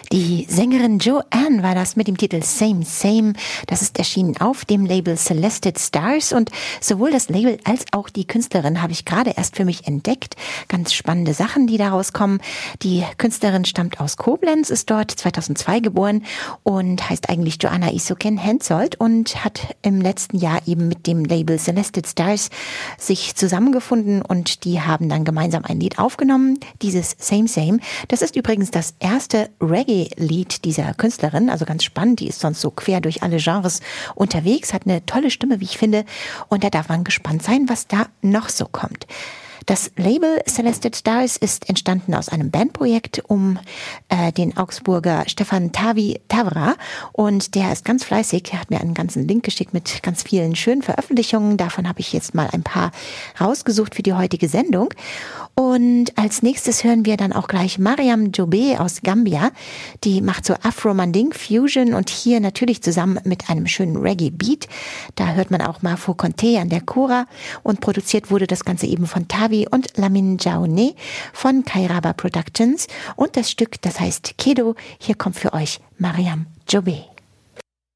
Die Sängerin Joanne war das mit dem Titel Same Same. Das ist erschienen auf dem Label Celested Stars und sowohl das Label als auch die Künstlerin habe ich gerade erst für mich entdeckt. Ganz spannende Sachen, die daraus kommen. Die Künstlerin stammt aus Koblenz, ist dort 2002 geboren und heißt eigentlich Joanna Isoken Hensoldt und hat im letzten Jahr eben mit dem Label Celested Stars sich zusammengefunden und die haben dann gemeinsam ein Lied aufgenommen, dieses Same Same. Das ist übrigens das erste Reggae-Lied dieser Künstlerin, also ganz spannend, die ist sonst so quer durch alle Genres unterwegs, hat eine tolle Stimme, wie ich finde, und da darf man gespannt sein, was da noch so kommt. Das Label Celested Stars ist entstanden aus einem Bandprojekt um den Augsburger Stefan Tavra und der ist ganz fleißig, er hat mir einen ganzen Link geschickt mit ganz vielen schönen Veröffentlichungen, davon habe ich jetzt mal ein paar rausgesucht für die heutige Sendung. Und als nächstes hören wir dann auch gleich Mariam Jobe aus Gambia, die macht so Afro-Manding Fusion und hier natürlich zusammen mit einem schönen Reggae-Beat. Da hört man auch Mafo Conte an der Kora und produziert wurde das Ganze eben von Tavi und Lamin Jaouné von Kairaba Productions und das Stück, das heißt Kedo. Hier kommt für euch Mariam Jobe.